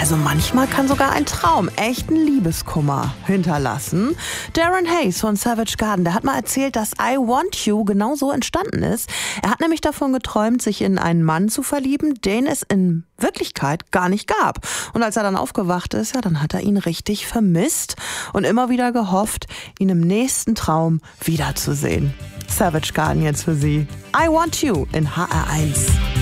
Also manchmal kann sogar ein Traum echten Liebeskummer hinterlassen. Darren Hayes von Savage Garden, der hat mal erzählt, dass I Want You genau so entstanden ist. Er hat nämlich davon geträumt, sich in einen Mann zu verlieben, den es in Wirklichkeit gar nicht gab. Und als er dann aufgewacht ist, ja, dann hat er ihn richtig vermisst und immer wieder gehofft, ihn im nächsten Traum wiederzusehen. Savage Garden jetzt für Sie. I Want You in HR1.